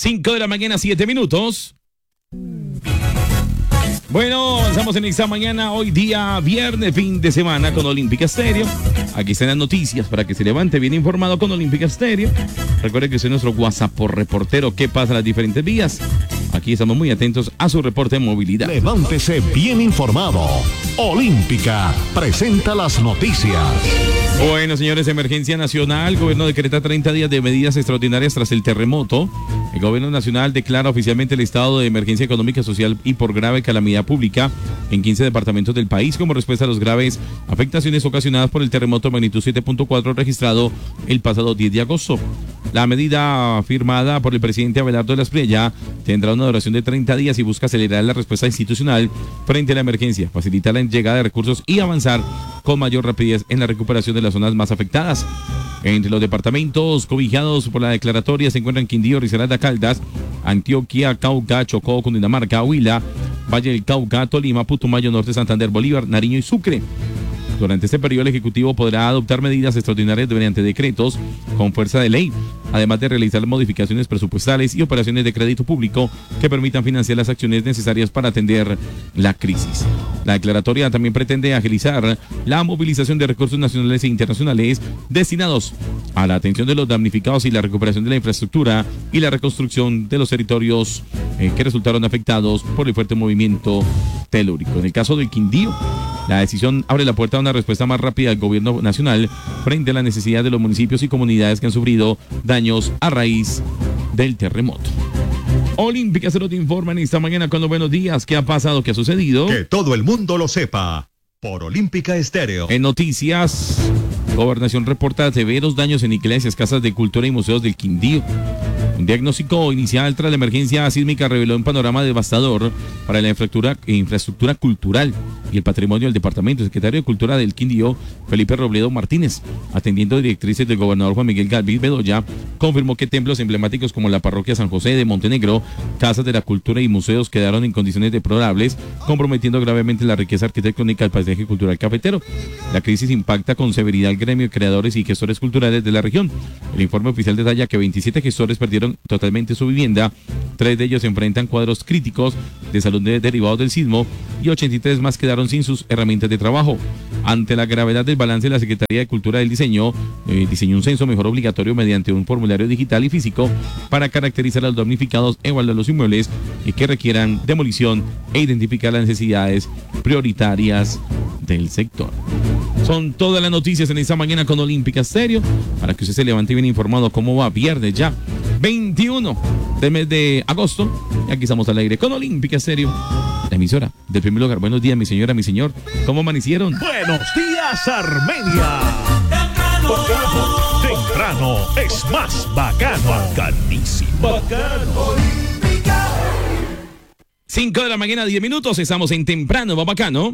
5 de la mañana, 7 minutos. Bueno, avanzamos en esta mañana, hoy día viernes, fin de semana con Olímpica Estéreo. Aquí están las noticias para que se levante bien informado con Olímpica Estéreo. Recuerde que usted es nuestro WhatsApp por reportero. ¿Qué pasa en las diferentes vías? Aquí estamos muy atentos a su reporte de movilidad. Levántese bien informado. Olímpica presenta las noticias. Bueno, señores, emergencia nacional. El gobierno decreta 30 días de medidas extraordinarias tras el terremoto. El gobierno nacional declara oficialmente el estado de emergencia económica, social y por grave calamidad pública en 15 departamentos del país como respuesta a las graves afectaciones ocasionadas por el terremoto magnitud 7.4 registrado el pasado 10 de agosto. La medida firmada por el presidente Abelardo de la Espriella tendrá una duración de 30 días y busca acelerar la respuesta institucional frente a la emergencia, facilitar la llegada de recursos y avanzar con mayor rapidez en la recuperación de las zonas más afectadas. Entre los departamentos cobijados por la declaratoria se encuentran Quindío, Risaralda, Caldas, Antioquia, Cauca, Chocó, Cundinamarca, Huila, Valle del Cauca, Tolima, Putumayo, Norte, Santander, Bolívar, Nariño y Sucre. Durante este periodo el Ejecutivo podrá adoptar medidas extraordinarias mediante decretos con fuerza de ley, además de realizar modificaciones presupuestales y operaciones de crédito público que permitan financiar las acciones necesarias para atender la crisis. La declaratoria también pretende agilizar la movilización de recursos nacionales e internacionales destinados a la atención de los damnificados y la recuperación de la infraestructura y la reconstrucción de los territorios que resultaron afectados por el fuerte movimiento telúrico. En el caso del Quindío, la decisión abre la puerta a una respuesta más rápida del gobierno nacional frente a la necesidad de los municipios y comunidades que han sufrido daños a raíz del terremoto. Olímpica Estéreo te informa en esta mañana con los buenos días. ¿Qué ha pasado? ¿Qué ha sucedido? Que todo el mundo lo sepa por Olímpica Estéreo. En noticias, Gobernación reporta severos daños en iglesias, casas de cultura y museos del Quindío. Un diagnóstico inicial tras la emergencia sísmica reveló un panorama devastador para la infraestructura cultural y el patrimonio del departamento. El secretario de Cultura del Quindío, Felipe Robledo Martínez, atendiendo directrices del gobernador Juan Miguel Galvis Bedoya, confirmó que templos emblemáticos como la parroquia San José de Montenegro, casas de la cultura y museos quedaron en condiciones deplorables, comprometiendo gravemente la riqueza arquitectónica del paisaje cultural cafetero. La crisis impacta con severidad al gremio de creadores y gestores culturales de la región. El informe oficial detalla que 27 gestores perdieron totalmente su vivienda, 3 de ellos enfrentan cuadros críticos de salud derivados del sismo y 83 más quedaron sin sus herramientas de trabajo. Ante la gravedad del balance, la Secretaría de Cultura del diseñó un censo mejor obligatorio mediante un formulario digital y físico para caracterizar a los damnificados, evaluar los inmuebles que requieran demolición e identificar las necesidades prioritarias del sector. Son todas las noticias en esta mañana con Olímpica Estéreo, para que usted se levante bien informado cómo va viernes ya, 21 del mes de agosto. Y aquí estamos al aire con Olímpica Estéreo, la emisora del primer lugar. Buenos días, mi señora, mi señor. ¿Cómo amanecieron? Buenos días, Armenia. Temprano es más bacano. Bacanísimo. Bacano. 5 de la mañana, 10 minutos. Estamos en Temprano, va bacano.